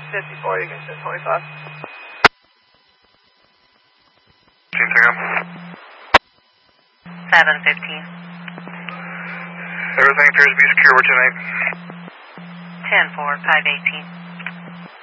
54, you can sit 25. Team Tingham. 715. Everything appears to be secure. What's your name? 10-4, 518.